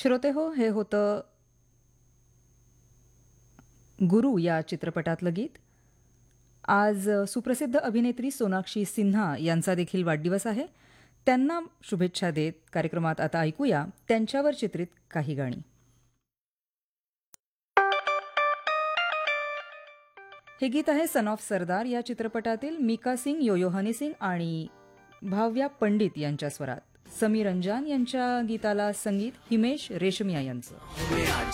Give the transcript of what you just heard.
श्रोते हो, हे होतं गुरु या चित्रपटातलं गीत. आज सुप्रसिद्ध अभिनेत्री सोनाक्षी सिन्हा यांचा देखील वाढदिवस आहे. त्यांना शुभेच्छा देत कार्यक्रमात आता ऐकूया त्यांच्यावर चित्रित काही गाणी. हे गीत आहे सन ऑफ सरदार या चित्रपटातील मिका सिंग, योयो हनी सिंग आणि भाव्या पंडित यांच्या स्वरात. समीर रंजान यांच्या गीताला संगीत हिमेश रेशमिया यांचं.